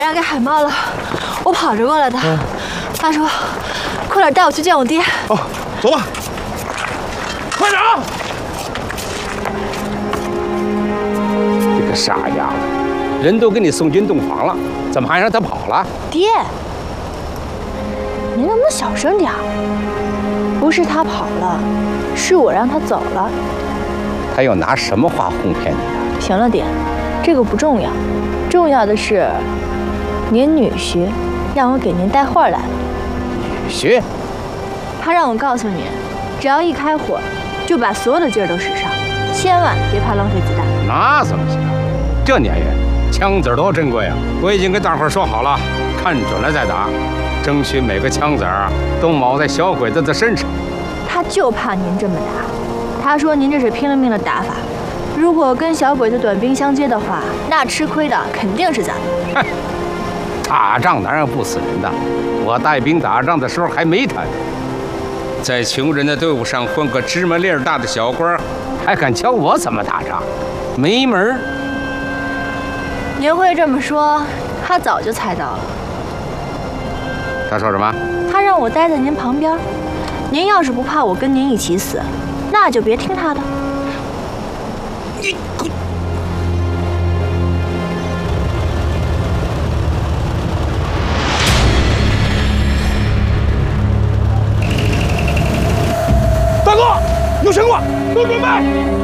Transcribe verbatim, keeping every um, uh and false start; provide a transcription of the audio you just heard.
让给海猫了，我跑着过来的。嗯、他说：“快点带我去见我爹。” 哦，走吧，快点！ 这个傻丫头，人都给你送进洞房了，怎么还让他跑了？ 爹，您能不能小声点？不是他跑了，是我让他走了。 他要拿什么话哄骗你的？ 行了，爹，这个不重要，重要的是。 您女婿让我给您带话来了。 女婿？ 他让我告诉您，只要一开火，就把所有的劲儿都使上，千万别怕浪费子弹。 那怎么行？这年月，枪子多珍贵啊！我已经跟大伙儿说好了，看准了再打，争取每个枪子儿都铆在小鬼子的身上。 他就怕您这么打。他说您这是拼了命的打法，如果跟小鬼子短兵相接的话，那吃亏的肯定是咱们。 哼！ 打仗哪有不死人的？我带兵打仗的时候还没他呢，在穷人的队伍上混个芝麻粒儿大的小官，还敢教我怎么打仗？没门儿！ 您会这么说，他早就猜到了。 他说什么？ 他让我待在您旁边。您要是不怕我跟您一起死，那就别听他的。你。 大哥，有情况，都准备！